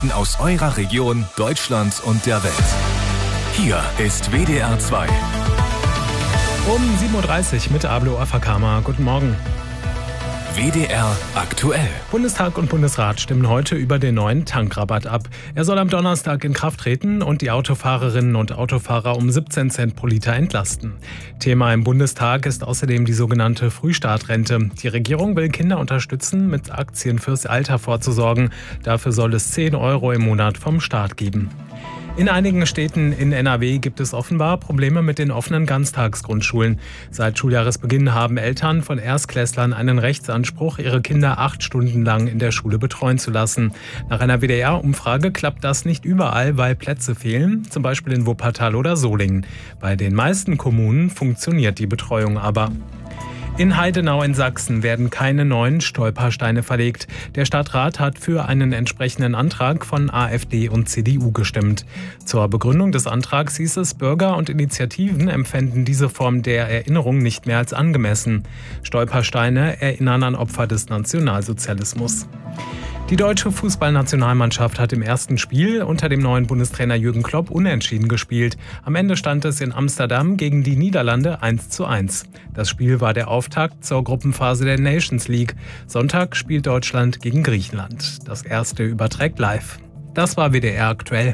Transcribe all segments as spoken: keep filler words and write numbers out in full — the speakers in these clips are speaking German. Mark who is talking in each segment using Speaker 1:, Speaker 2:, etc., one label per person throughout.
Speaker 1: Aus eurer Region, Deutschland und der Welt. Hier ist W D R zwei.
Speaker 2: Um sieben Uhr dreißig mit Ablo Afakama. Guten Morgen.
Speaker 1: W D R aktuell.
Speaker 2: Bundestag und Bundesrat stimmen heute über den neuen Tankrabatt ab. Er soll am Donnerstag in Kraft treten und die Autofahrerinnen und Autofahrer um siebzehn Cent pro Liter entlasten. Thema im Bundestag ist außerdem die sogenannte Frühstartrente. Die Regierung will Kinder unterstützen, mit Aktien fürs Alter vorzusorgen. Dafür soll es zehn Euro im Monat vom Staat geben. In einigen Städten in N R W gibt es offenbar Probleme mit den offenen Ganztagsgrundschulen. Seit Schuljahresbeginn haben Eltern von Erstklässlern einen Rechtsanspruch, ihre Kinder acht Stunden lang in der Schule betreuen zu lassen. Nach einer W D R-Umfrage klappt das nicht überall, weil Plätze fehlen, zum Beispiel in Wuppertal oder Solingen. Bei den meisten Kommunen funktioniert die Betreuung aber. In Heidenau in Sachsen werden keine neuen Stolpersteine verlegt. Der Stadtrat hat für einen entsprechenden Antrag von AfD und C D U gestimmt. Zur Begründung des Antrags hieß es, Bürger und Initiativen empfänden diese Form der Erinnerung nicht mehr als angemessen. Stolpersteine erinnern an Opfer des Nationalsozialismus. Die deutsche Fußballnationalmannschaft hat im ersten Spiel unter dem neuen Bundestrainer Jürgen Klopp unentschieden gespielt. Am Ende stand es in Amsterdam gegen die Niederlande eins zu eins. Das Spiel war der Auftakt zur Gruppenphase der Nations League. Sonntag spielt Deutschland gegen Griechenland. Das erste überträgt live. Das war W D R aktuell.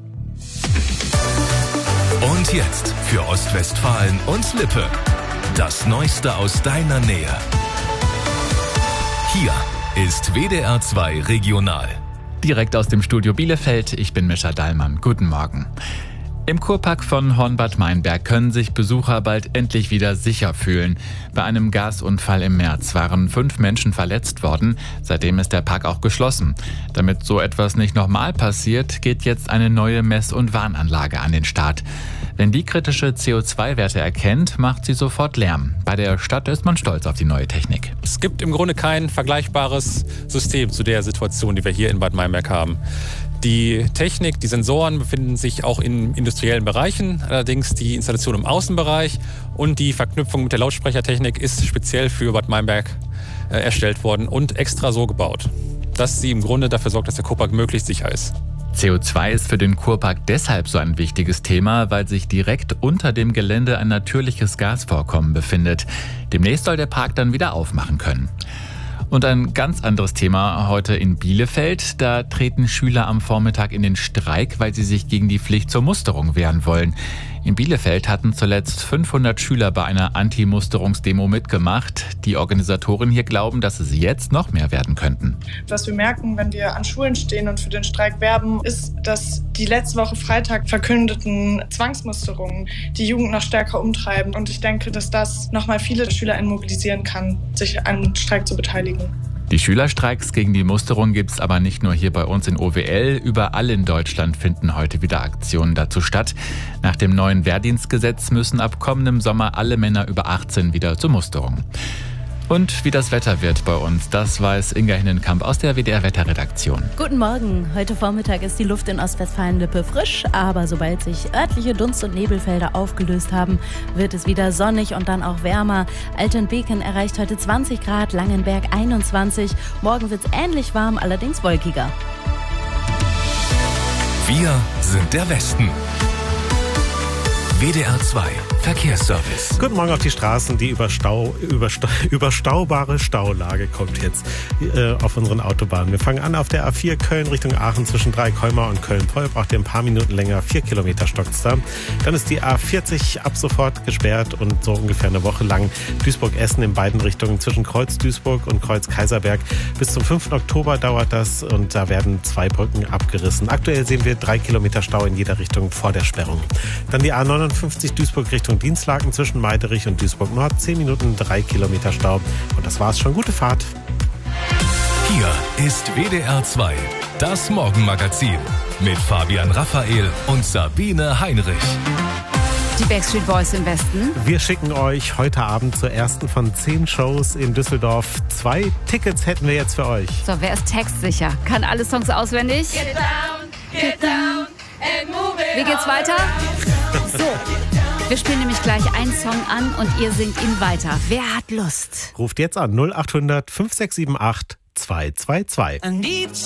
Speaker 1: Und jetzt für Ostwestfalen und Lippe. Das Neueste aus deiner Nähe. Hier ist W D R zwei Regional.
Speaker 3: Direkt aus dem Studio Bielefeld, ich bin Mischa Dallmann. Guten Morgen. Im Kurpark von Hornbad Meinberg können sich Besucher bald endlich wieder sicher fühlen. Bei einem Gasunfall im März waren fünf Menschen verletzt worden. Seitdem ist der Park auch geschlossen. Damit so etwas nicht nochmal passiert, geht jetzt eine neue Mess- und Warnanlage an den Start. Wenn die kritische C O zwei Werte erkennt, macht sie sofort Lärm. Bei der Stadt ist man stolz auf die neue Technik.
Speaker 4: Es gibt im Grunde kein vergleichbares System zu der Situation, die wir hier in Bad Meinberg haben. Die Technik, die Sensoren befinden sich auch in industriellen Bereichen, allerdings die Installation im Außenbereich und die Verknüpfung mit der Lautsprechertechnik ist speziell für Bad Meinberg äh, erstellt worden und extra so gebaut, dass sie im Grunde dafür sorgt, dass der Kurpark möglichst sicher ist.
Speaker 3: C O zwei ist für den Kurpark deshalb so ein wichtiges Thema, weil sich direkt unter dem Gelände ein natürliches Gasvorkommen befindet. Demnächst soll der Park dann wieder aufmachen können. Und ein ganz anderes Thema heute in Bielefeld. Da treten Schüler am Vormittag in den Streik, weil sie sich gegen die Pflicht zur Musterung wehren wollen. In Bielefeld hatten zuletzt fünfhundert Schüler bei einer Anti-Musterungsdemo mitgemacht. Die Organisatoren hier glauben, dass es jetzt noch mehr werden könnten.
Speaker 5: Was wir merken, wenn wir an Schulen stehen und für den Streik werben, ist, dass die letzte Woche Freitag verkündeten Zwangsmusterungen die Jugend noch stärker umtreiben. Und ich denke, dass das nochmal viele SchülerInnen mobilisieren kann, sich an den Streik zu beteiligen.
Speaker 3: Die Schülerstreiks gegen die Musterung gibt es aber nicht nur hier bei uns in O W L. Überall in Deutschland finden heute wieder Aktionen dazu statt. Nach dem neuen Wehrdienstgesetz müssen ab kommendem Sommer alle Männer über achtzehn wieder zur Musterung. Und wie das Wetter wird bei uns, das weiß Inga Hinnenkamp aus der W D R-Wetterredaktion.
Speaker 6: Guten Morgen. Heute Vormittag ist die Luft in Ostwestfalen-Lippe frisch, aber sobald sich örtliche Dunst- und Nebelfelder aufgelöst haben, wird es wieder sonnig und dann auch wärmer. Altenbeken erreicht heute zwanzig Grad, Langenberg einundzwanzig. Morgen wird es ähnlich warm, allerdings wolkiger.
Speaker 1: Wir sind der Westen. W D R zwei Verkehrsservice.
Speaker 7: Guten Morgen auf die Straßen. Die überstau, überstau, überstaubare Staulage kommt jetzt äh, auf unseren Autobahnen. Wir fangen an auf der A vier Köln Richtung Aachen zwischen Dreikolmar und Köln-Poll. Braucht ihr ein paar Minuten länger. Vier Kilometer stockt's da. Dann ist die A vierzig ab sofort gesperrt und so ungefähr eine Woche lang Duisburg-Essen in beiden Richtungen zwischen Kreuz-Duisburg und Kreuz-Kaiserberg. Bis zum fünften Oktober dauert das und da werden zwei Brücken abgerissen. Aktuell sehen wir drei Kilometer Stau in jeder Richtung vor der Sperrung. Dann die A neunundfünfzig Duisburg Richtung Dienstlaken zwischen Meiderich und Duisburg Nord. zehn Minuten, drei Kilometer Stau. Und das war's schon. Gute Fahrt.
Speaker 1: Hier ist W D R zwei, das Morgenmagazin mit Fabian Raphael und Sabine Heinrich.
Speaker 8: Die Backstreet Boys im Westen.
Speaker 7: Wir schicken euch heute Abend zur ersten von zehn Shows in Düsseldorf. Zwei Tickets hätten wir jetzt für euch.
Speaker 8: So, wer ist textsicher? Kann alle Songs auswendig?
Speaker 9: Get down, get down and move it.
Speaker 8: Wie geht's weiter? So. Wir spielen nämlich gleich einen Song an und ihr singt ihn weiter. Wer hat Lust?
Speaker 7: Ruft jetzt an null acht hundert fünf sechs sieben acht zwei zwei zwei.